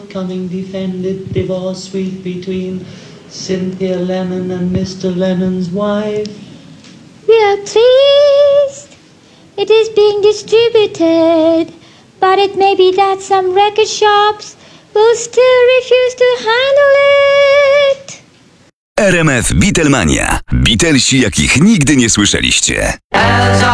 Coming defended divorce sweet between Cynthia Lennon and Mr. Lennon's wife. We are pleased it is being distributed, but it may be that some record shops will still refuse to handle it. RMF Beatlemania. Beatlesi, jakich nigdy nie słyszeliście.